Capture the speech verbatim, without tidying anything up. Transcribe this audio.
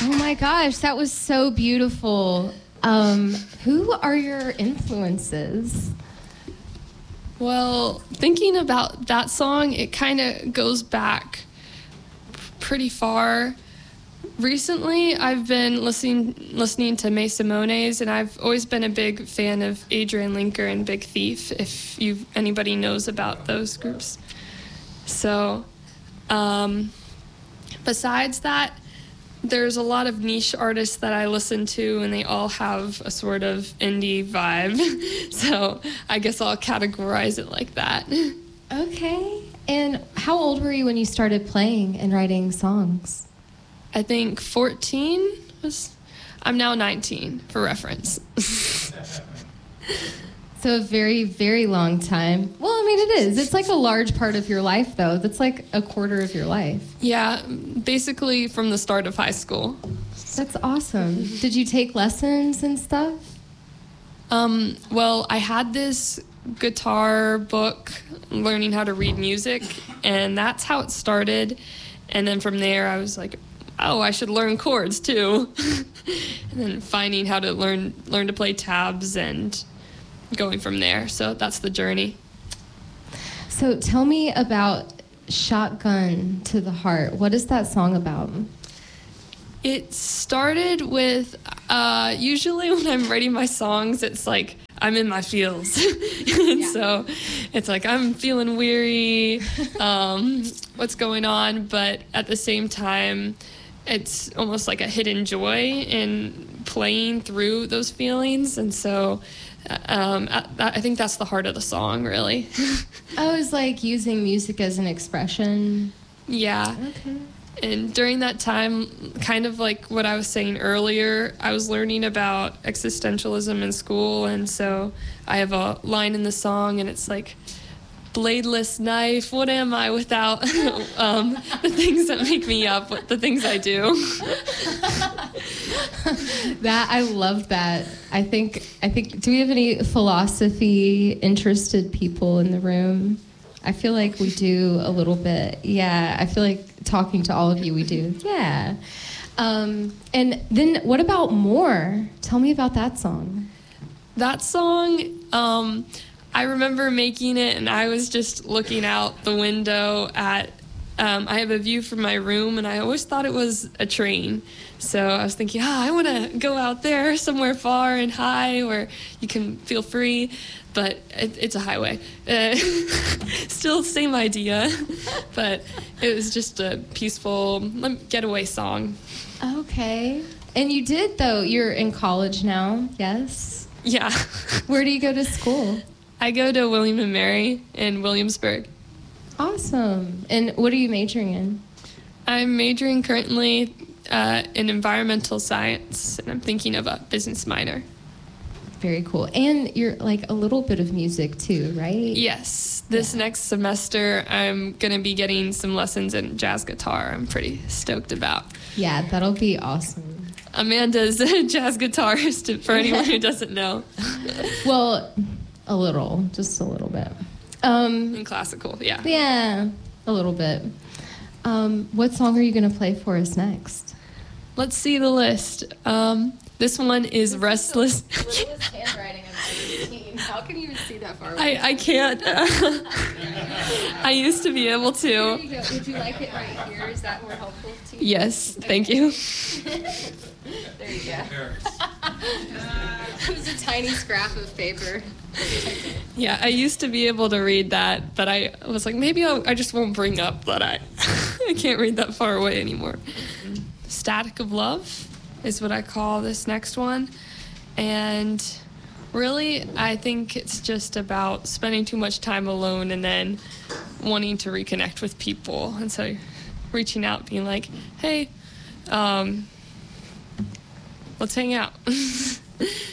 Oh my gosh, that was so beautiful. Um, who are your influences? Well, thinking about that song, it kind of goes back pretty far. Recently, I've been listening listening to May Simone's, and I've always been a big fan of Adrian Linker and Big Thief, if you anybody knows about those groups. So, um, besides that, there's a lot of niche artists that I listen to, and they all have a sort of indie vibe. So I guess I'll categorize it like that. Okay. And how old were you when you started playing and writing songs? I think fourteen was... I'm now nineteen, for reference. So a very, very long time. Well, I mean, it is. It's like a large part of your life, though. That's like a quarter of your life. Yeah, basically from the start of high school. That's awesome. Did you take lessons and stuff? Um, well, I had this guitar book, learning how to read music, and that's how it started. And then from there, I was like, oh, I should learn chords, too. And then finding how to learn learn to play tabs and going from there. So that's the journey. So tell me about Shotgun to the Heart. What is that song about? It started with, uh, usually when I'm writing my songs, it's like I'm in my feels. And yeah. So it's like I'm feeling weary, um, what's going on, but at the same time, it's almost like a hidden joy in playing through those feelings. And so um, I, I think that's the heart of the song, really. Oh, it's like using music as an expression. Yeah. Okay. And during that time, kind of like what I was saying earlier, I was learning about existentialism in school. And so I have a line in the song, and it's like, bladeless knife, what am I without um, the things that make me up, the things I do. That, I love that. I think, I think, do we have any philosophy interested people in the room? I feel like we do a little bit. Yeah, I feel like talking to all of you, we do. Yeah. Um, and then what about More? Tell me about that song. That song, um, I remember making it, and I was just looking out the window at, um, I have a view from my room, and I always thought it was a train. So I was thinking, ah, I want to go out there somewhere far and high where you can feel free, but it, it's a highway. Uh, still same idea, but it was just a peaceful getaway song. Okay. And you did, though. You're in college now, yes? Yeah. Where do you go to school? I go to William and Mary in Williamsburg. Awesome. And what are you majoring in? I'm majoring currently uh, in environmental science, and I'm thinking of a business minor. Very cool. And you're like a little bit of music too, right? Yes. This yeah. next semester, I'm going to be getting some lessons in jazz guitar. I'm pretty stoked about. Yeah, that'll be awesome. Amanda's a jazz guitarist, for anyone who doesn't know. Well, a little, just a little bit. Um, in classical, yeah. Yeah, a little bit. Um, what song are you going to play for us next? Let's see the list. Um, this one is this Restless. Is the littlest handwriting I've ever seen. How can you even see that far away? I, I can't. I used to be able to. There you go. Would you like it right here? Is that more helpful to you? Yes, okay. Thank you. There you go. It was a tiny scrap of paper. Yeah, I used to be able to read that, but I was like, maybe I'll, I just won't bring up that I, I can't read that far away anymore. Static of Love is what I call this next one. And really, I think it's just about spending too much time alone and then wanting to reconnect with people. And so reaching out, being like, hey, um, let's hang out.